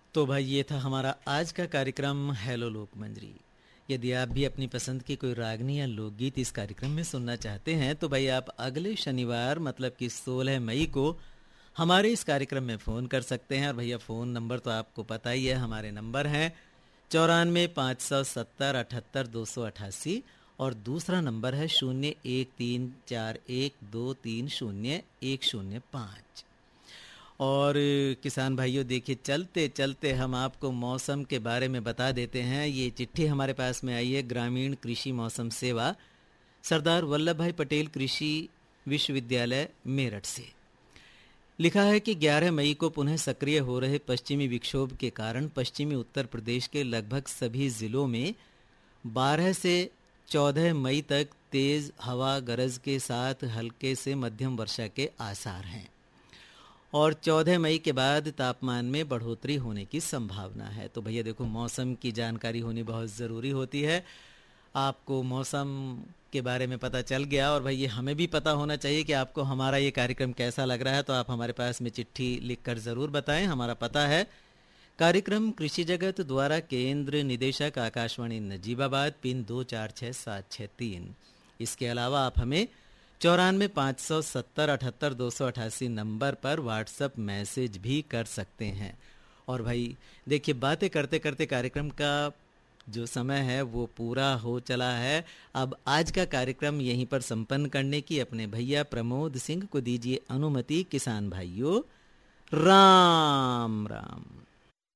तो भाई ये था हमारा आज का कार्यक्रम हेलो लोक मंजरी। यदि आप भी अपनी पसंद की कोई रागनी या लोकगीत इस कार्यक्रम में सुनना चाहते हैं तो भाई आप अगले शनिवार मतलब कि 16 मई को हमारे इस कार्यक्रम में फ़ोन कर सकते हैं। और भैया फ़ोन नंबर तो आपको पता ही है, हमारे नंबर हैं 94 570 78 288 और दूसरा नंबर है 013412300105। और किसान भाइयों देखिए, चलते चलते हम आपको मौसम के बारे में बता देते हैं। ये चिट्ठी हमारे पास में आई है ग्रामीण कृषि मौसम सेवा सरदार वल्लभ भाई पटेल कृषि विश्वविद्यालय मेरठ से। लिखा है कि 11 मई को पुनः सक्रिय हो रहे पश्चिमी विक्षोभ के कारण पश्चिमी उत्तर प्रदेश के लगभग सभी जिलों में 12 से 14 मई तक तेज हवा गरज के साथ हल्के से मध्यम वर्षा के आसार हैं और 14 मई के बाद तापमान में बढ़ोतरी होने की संभावना है। तो भैया देखो, मौसम की जानकारी होनी बहुत ज़रूरी होती है। आपको मौसम के बारे में पता चल गया और भैया हमें भी पता होना चाहिए कि आपको हमारा ये कार्यक्रम कैसा लग रहा है। तो आप हमारे पास में चिट्ठी लिखकर ज़रूर बताएं। हमारा पता है कार्यक्रम कृषि जगत द्वारा केंद्र निदेशक आकाशवाणी नजीबाबाद, पिन 246763। इसके अलावा आप हमें 94 570 78 288 नंबर पर व्हाट्सएप मैसेज भी कर सकते हैं। और भाई देखिए, बातें करते करते कार्यक्रम का जो समय है वो पूरा हो चला है। अब आज का कार्यक्रम यहीं पर संपन्न करने की अपने भैया प्रमोद सिंह को दीजिए अनुमति। किसान भाइयों, राम राम।